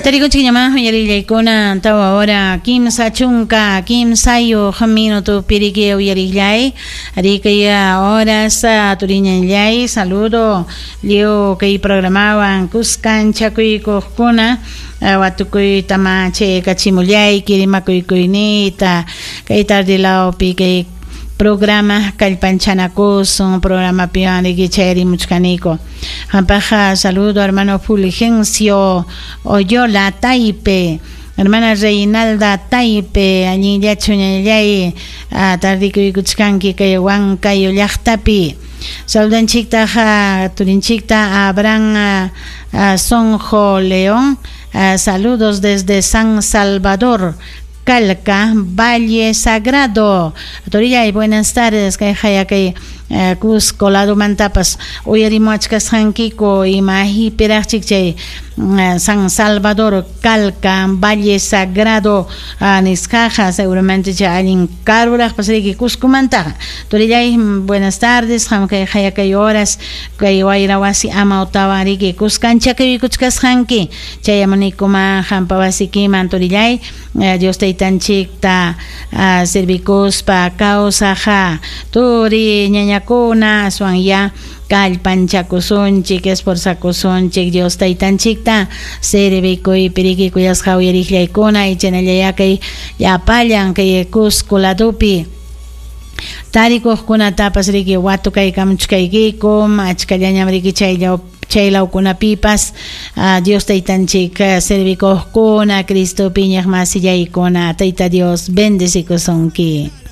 Tarico chiñama uyarillaykuna tawa ahora kimsa chunka kimsayo minuto piriki uyarillay arikaya horas turiñallay saludo leo que programaban kuskan chakuykukkuna watukuy tamache kachimullay kirimakuykuynita kay tardilaopi kay programa Calpanchanacoso, programa Pianri Cheri Muchcanico. Jampaja, saludo hermano Fulgencio Oyola Taipe, hermana Reinalda Taipe, Añilla Chuñayay, Tardico y Kuchkanki, Kayahuanca y Ollachtapi. Saludan Chicta, Turinchicta, Abraham Sonjo León, saludos desde San Salvador. Calca, Valle Sagrado. Torilla y buenas tardes, que haya que Cusco, Lado Mantapas, Uyarimuachkas Hanquico y Mahi Pirachicche, San Salvador, Calca, Valle Sagrado, Niscaja, seguramente ya hay en Carura, Pasariqui, Cusco Mantaja. Torilla y buenas tardes, que haya que horas, que Wairawasi Ama Otavariki, Cuscancha, que Cuchkas Hanqui, Chayamonicoma, Hampavasiki, Mantorillay, Dios te tanchikta servicospa causa turi ñañakuna suanya Calpanchakusonchik esforzakusonchik Dios taytanchikta servicoy piriki kuyas jawyarijllaykuna y chanallayakay yapallan kay Cusco ladopi tarikuqkunatapas riki watukay kamchkaykikum achkallañam riki chaylawkunapipas Dios taytanchik servikuqkuna Cristo piñaq masillaykuna tayta Dios bendecikusonki.